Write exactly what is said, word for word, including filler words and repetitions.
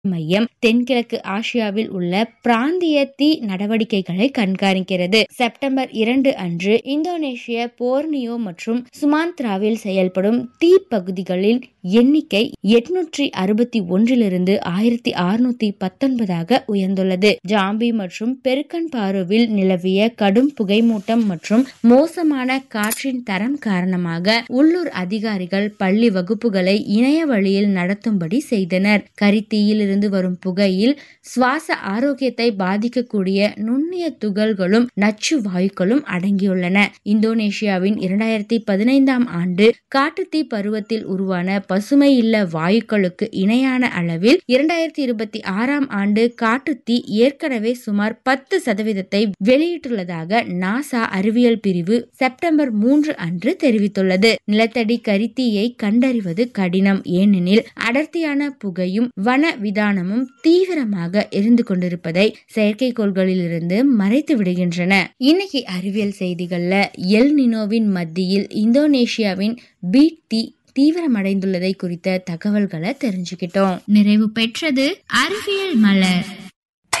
மையம் தென்கிழக்கு ஆசியாவில் உள்ள பிராந்திய தீ நடவடிக்கைகளை கண்காணிக்கிறது. செப்டம்பர் இரண்டு அன்று இந்தோனேஷிய போர்னியோ மற்றும் சுமாத்ராவில் செயல்படும் தீ பகுதிகளின் எண்ணிக்கை எட்நூற்றி அறுபத்தி ஒன்றிலிருந்து ஆயிரத்தி அறுநூத்தி பத்தொன்பதாக உயர்ந்துள்ளது. ஜாம்பி மற்றும் பெருக்கன்பாருவில் நிலவிய கடும் புகைமூட்டம் மற்றும் மோசமான காற்றின் தரம் காரணமாக உள்ளூர் அதிகாரிகள் பள்ளி வகுப்புகளை இணைய வழியில் நடத்தும்படி செய்தனர். கரித்தீயில் இருந்து வரும் புகையில் சுவாச ஆரோக்கியத்தை பாதிக்கக்கூடிய நுண்ணிய துகள்களும் நச்சு வாயுக்களும் அடங்கியுள்ளன. இந்தோனேஷியாவின் இரண்டாயிரத்தி பதினைந்தாம் ஆண்டு காட்டுத்தீ பருவத்தில் உருவான பசுமை இல்ல வாயுக்களுக்கு இணையான அளவில் இரண்டாயிரத்தி இருபத்தி ஆறாம் ஆண்டு காட்டுத்தீ ஏற்கனவே சுமார் பத்து சதவீதத்தை வெளியிட்டுள்ளதாக நாசா அறிவியல் பிரிவு செப்டம்பர் மூன்று அன்று தெரிவித்துள்ளது. நிலத்தடி கரித்தீயை கண்டறிவது கடினம், ஏனெனில் அடர்த்தியான புகையும் வன விதானமும் தீவிரமாக எரிந்து கொண்டிருப்பதை செயற்கைக்கோள்களில் இருந்து மறைத்து விடுகின்றன. இன்னைக்கு அறிவியல் செய்திகள்ல எல் நினோவின் மத்தியில் இந்தோனேஷியாவின் பீட் தீ தீவிரமடைந்துள்ளதை குறித்த தகவல்களை தெரிஞ்சுக்கிட்டோம். நிறைவு பெற்றது அறிவியல் மலர்.